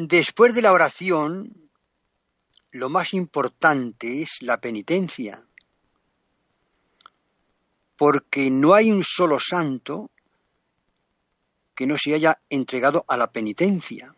Después de la oración, lo más importante es la penitencia, porque no hay un solo santo que no se haya entregado a la penitencia.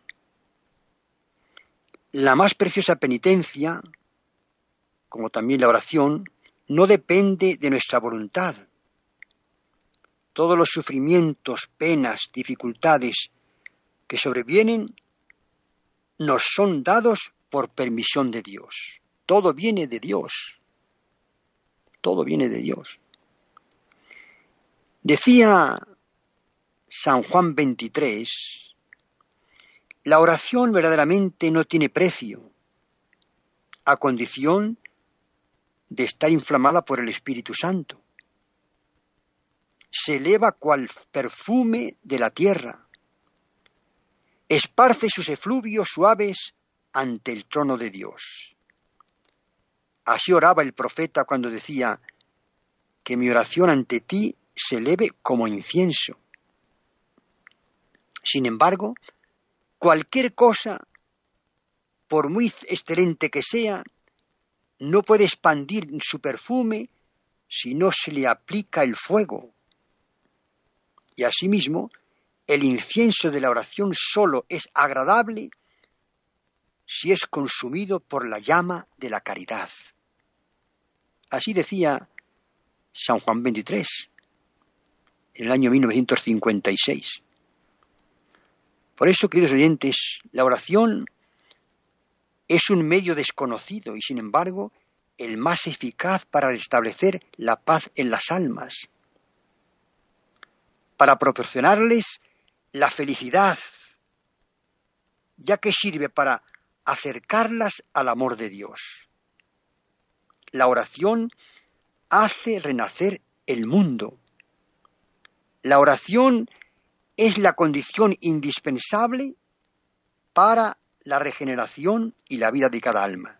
La más preciosa penitencia, como también la oración, no depende de nuestra voluntad. Todos los sufrimientos, penas, dificultades que sobrevienen nos son dados por permisión de Dios. Todo viene de Dios. Todo viene de Dios. Decía San Juan 23, la oración verdaderamente no tiene precio, a condición de estar inflamada por el Espíritu Santo. Se eleva cual perfume de la tierra, esparce sus efluvios suaves ante el trono de Dios. Así oraba el profeta cuando decía que mi oración ante ti se eleve como incienso. Sin embargo, cualquier cosa, por muy excelente que sea, no puede expandir su perfume si no se le aplica el fuego. Y asimismo, el incienso de la oración solo es agradable si es consumido por la llama de la caridad. Así decía San Juan 23, en el año 1956. Por eso, queridos oyentes, la oración es un medio desconocido y, sin embargo, el más eficaz para restablecer la paz en las almas, para proporcionarles la felicidad, ya que sirve para acercarlas al amor de Dios. La oración hace renacer el mundo. La oración es la condición indispensable para la regeneración y la vida de cada alma.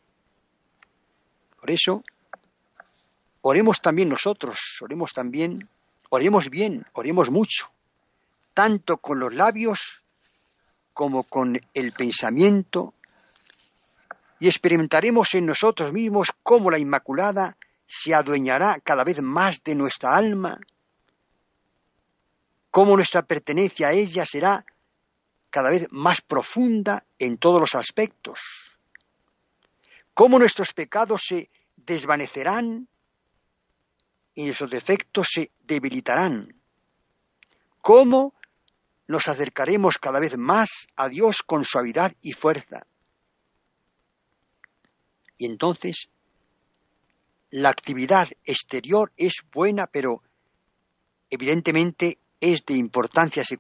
Por eso, oremos también nosotros, oremos bien, oremos mucho, tanto con los labios como con el pensamiento, y experimentaremos en nosotros mismos cómo la Inmaculada se adueñará cada vez más de nuestra alma, cómo nuestra pertenencia a ella será cada vez más profunda en todos los aspectos, cómo nuestros pecados se desvanecerán y nuestros defectos se debilitarán, cómo nos acercaremos cada vez más a Dios con suavidad y fuerza. Y entonces, la actividad exterior es buena, pero evidentemente es de importancia